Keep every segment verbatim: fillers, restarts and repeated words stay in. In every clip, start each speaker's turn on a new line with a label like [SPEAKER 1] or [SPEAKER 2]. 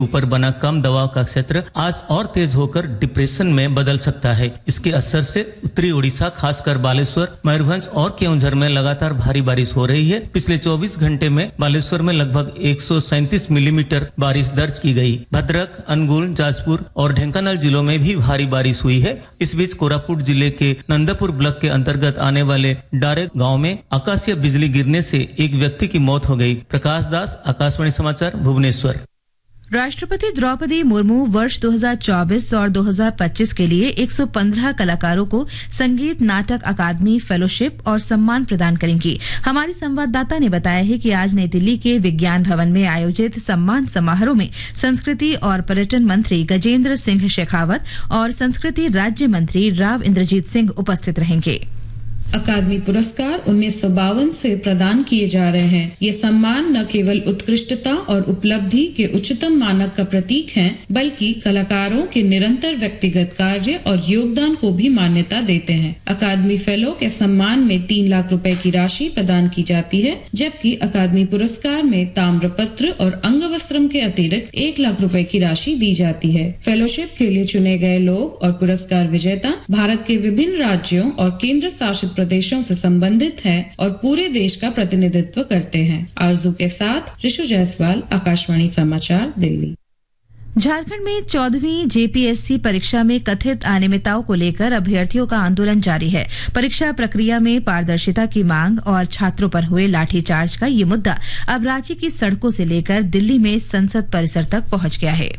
[SPEAKER 1] ऊपर बना कम दबाव का क्षेत्र आज और तेज होकर डिप्रेशन में बदल सकता है। इसके असर से उत्तरी उड़ीसा, खासकर बालेश्वर, मयूरभंज और केवंझर में लगातार भारी बारिश हो रही है। पिछले चौबीस घंटे में बालेश्वर में लगभग एक सौ सैंतीस मिलीमीटर बारिश दर्ज की गई। भद्रक, अनुगुल, जाजपुर और ढेंकानाल जिलों में भी भारी बारिश हुई है। इस बीच कोरापुट जिले के नंदापुर ब्लॉक के अंतर्गत आने वाले डारे गाँव में आकाशीय बिजली गिरने से एक व्यक्ति की मौत हो गई। प्रकाश दास, आकाशवाणी समाचार, भुवनेश्वर।
[SPEAKER 2] राष्ट्रपति द्रौपदी मुर्मू वर्ष दो हज़ार चौबीस और दो हज़ार पच्चीस के लिए एक सौ पंद्रह कलाकारों को संगीत नाटक अकादमी फेलोशिप और सम्मान प्रदान करेंगी। हमारी संवाददाता ने बताया है कि आज नई दिल्ली के विज्ञान भवन में आयोजित सम्मान समारोह में संस्कृति और पर्यटन मंत्री गजेंद्र सिंह शेखावत और संस्कृति राज्य मंत्री राव इंद्रजीत सिंह उपस्थित रहेंगे।
[SPEAKER 3] अकादमी पुरस्कार उन्नीस सौ बावन से प्रदान किए जा रहे हैं। ये सम्मान न केवल उत्कृष्टता और उपलब्धि के उच्चतम मानक का प्रतीक हैं, बल्कि कलाकारों के निरंतर व्यक्तिगत कार्य और योगदान को भी मान्यता देते हैं। अकादमी फेलो के सम्मान में तीन लाख रुपए की राशि प्रदान की जाती है, जबकि अकादमी पुरस्कार में ताम्रपत्र और अंगवस्त्रम के अतिरिक्त एक लाख रुपए की राशि दी जाती है। फेलोशिप के लिए चुने गए लोग और पुरस्कार विजेता भारत के विभिन्न राज्यों और केंद्र शासित प्रदेशों से संबंधित हैं और पूरे देश का प्रतिनिधित्व करते हैं। आरजू के साथ ऋषु जायसवाल, आकाशवाणी समाचार, दिल्ली।
[SPEAKER 2] झारखंड में चौदहवीं जेपीएससी परीक्षा में कथित अनियमितताओं को लेकर अभ्यर्थियों का आंदोलन जारी है। परीक्षा प्रक्रिया में पारदर्शिता की मांग और छात्रों पर हुए लाठीचार्ज का ये मुद्दा अब राज्य की सड़कों से लेकर दिल्ली में संसद परिसर तक पहुंच गया है।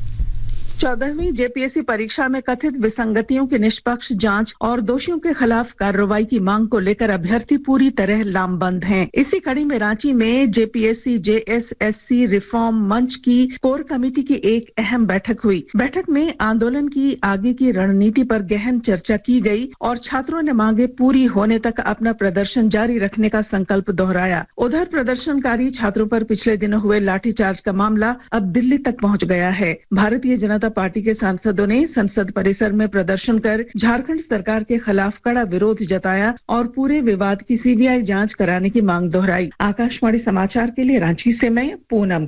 [SPEAKER 4] चौदहवीं जेपीएससी परीक्षा में कथित विसंगतियों की निष्पक्ष जांच और दोषियों के खिलाफ कार्रवाई की मांग को लेकर अभ्यर्थी पूरी तरह लामबंद हैं। इसी कड़ी में रांची में जेपीएससी जेएसएससी रिफॉर्म मंच की कोर कमेटी की एक अहम बैठक हुई। बैठक में आंदोलन की आगे की रणनीति पर गहन चर्चा की गई और छात्रों ने मांगे पूरी होने तक अपना प्रदर्शन जारी रखने का संकल्प दोहराया। उधर प्रदर्शनकारी छात्रों पर पिछले दिनों हुए लाठीचार्ज का मामला अब दिल्ली तक पहुंच गया है। भारतीय जनता पार्टी के सांसदों ने संसद परिसर में प्रदर्शन कर झारखंड सरकार के खिलाफ कड़ा विरोध जताया और पूरे विवाद की सीबीआई जांच कराने की मांग दोहराई। आकाशवाणी समाचार के लिए रांची से मैं पूनम।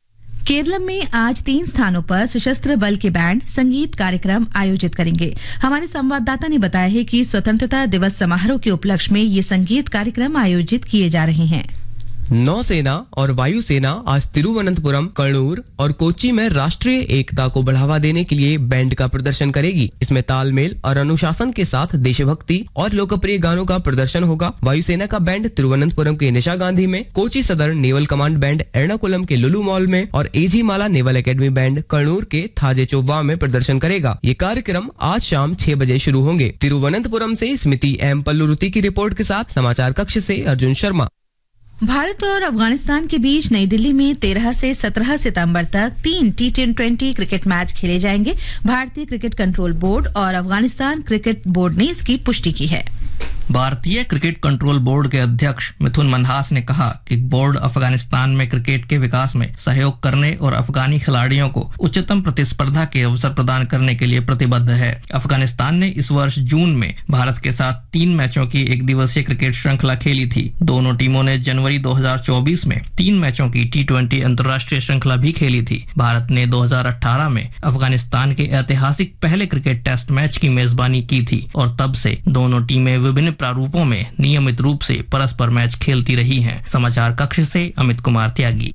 [SPEAKER 2] केरल में आज तीन स्थानों पर सशस्त्र बल के बैंड संगीत कार्यक्रम आयोजित करेंगे। हमारे संवाददाता ने बताया है कि स्वतंत्रता दिवस समारोह के उपलक्ष्य में ये संगीत कार्यक्रम आयोजित किए जा रहे हैं।
[SPEAKER 5] नौसेना और वायुसेना आज तिरुवनंतपुरम, कण्णूर और कोच्चि में राष्ट्रीय एकता को बढ़ावा देने के लिए बैंड का प्रदर्शन करेगी। इसमें तालमेल और अनुशासन के साथ देशभक्ति और लोकप्रिय गानों का प्रदर्शन होगा। वायुसेना का बैंड तिरुवनंतपुरम के निशा गांधी में, कोच्चि सदर नेवल कमांड बैंड एर्नाकुलम के लुलु मॉल में और एजी माला नेवल एकेडमी बैंड कण्णूर के थाजे चौवा में प्रदर्शन करेगा। ये कार्यक्रम आज शाम छह बजे शुरू होंगे। तिरुवनंतपुरम से स्मृति एम पल्लुरुति की रिपोर्ट के साथ समाचार कक्ष से अर्जुन शर्मा।
[SPEAKER 2] भारत और अफगानिस्तान के बीच नई दिल्ली में तेरह से सत्रह सितंबर तक तीन टी ट्वेंटी क्रिकेट मैच खेले जाएंगे। भारतीय क्रिकेट कंट्रोल बोर्ड और अफगानिस्तान क्रिकेट बोर्ड ने इसकी पुष्टि की है।
[SPEAKER 6] भारतीय क्रिकेट कंट्रोल बोर्ड के अध्यक्ष मिथुन मनहास ने कहा कि बोर्ड अफगानिस्तान में क्रिकेट के विकास में सहयोग करने और अफगानी खिलाड़ियों को उच्चतम प्रतिस्पर्धा के अवसर प्रदान करने के लिए प्रतिबद्ध है। अफगानिस्तान ने इस वर्ष जून में भारत के साथ तीन मैचों की एक दिवसीय क्रिकेट श्रृंखला खेली थी। दोनों टीमों ने जनवरी दो हज़ार चौबीस में तीन मैचों की टी ट्वेंटी अंतर्राष्ट्रीय श्रृंखला भी खेली थी। भारत ने दो हज़ार अठारह में अफगानिस्तान के ऐतिहासिक पहले क्रिकेट टेस्ट मैच की मेजबानी की थी और तब से दोनों टीमें विभिन्न प्रारूपों में नियमित रूप से परस्पर मैच खेलती रही हैं। समाचार कक्ष से अमित कुमार त्यागी।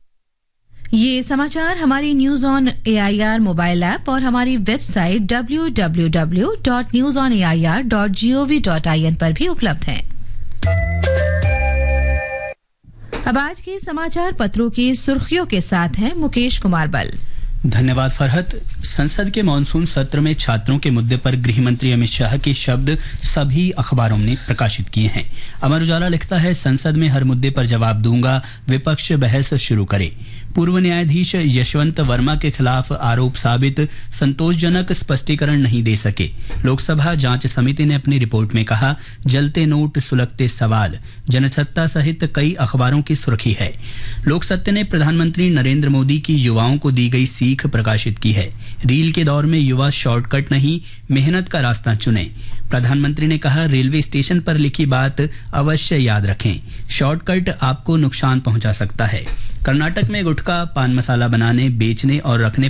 [SPEAKER 2] ये समाचार हमारी news on AIR mobile app और हमारी website W W W dot news on A I R dot G O V dot I N पर भी उपलब्ध हैं। अब आज के समाचार पत्रों की सुर्खियों के साथ हैं मुकेश कुमार बल।
[SPEAKER 7] धन्यवाद फरहत। संसद के मानसून सत्र में छात्रों के मुद्दे पर गृह मंत्री अमित शाह के शब्द सभी अखबारों ने प्रकाशित किए हैं। अमर उजाला लिखता है, संसद में हर मुद्दे पर जवाब दूंगा, विपक्ष बहस शुरू करे। पूर्व न्यायाधीश यशवंत वर्मा के खिलाफ आरोप साबित, संतोषजनक स्पष्टीकरण नहीं दे सके। लोकसभा जांच समिति ने अपनी रिपोर्ट में कहा, जलते नोट सुलगते सवाल, जनसत्ता सहित कई अखबारों की सुर्खी है। लोकसत्ता ने प्रधानमंत्री नरेंद्र मोदी की युवाओं को दी गई सीख प्रकाशित की है। रील के दौर में युवा शॉर्टकट नहीं, मेहनत का रास्ता चुने। प्रधानमंत्री ने कहा, रेलवे स्टेशन पर लिखी बात अवश्य याद रखें, शॉर्टकट आपको नुकसान पहुंचा सकता है। कर्नाटक में गुटखा, पान मसाला बनाने, बेचने और रखने